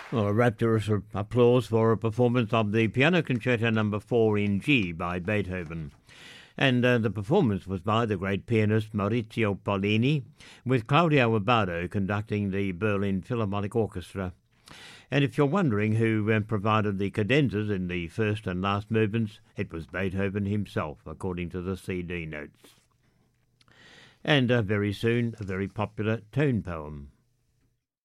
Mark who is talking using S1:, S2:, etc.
S1: Well, a rapturous applause for a performance of the Piano Concerto No. 4 in G by Beethoven. And the performance was by the great pianist Maurizio Pollini, with Claudio Abbado conducting the Berlin Philharmonic Orchestra. And if you're wondering who provided the cadenzas in the first and last movements, it was Beethoven himself, according to the CD notes. And very soon, a very popular tone poem.